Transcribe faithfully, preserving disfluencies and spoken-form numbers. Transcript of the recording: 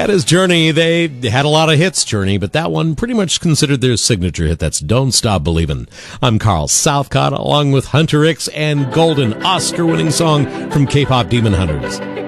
That is Journey. They had a lot of hits, Journey, but that one pretty much considered their signature hit. That's Don't Stop Believin'. I'm Carl Southcott, along with Hunter X and Golden, Oscar-winning song from K-pop Demon Hunters.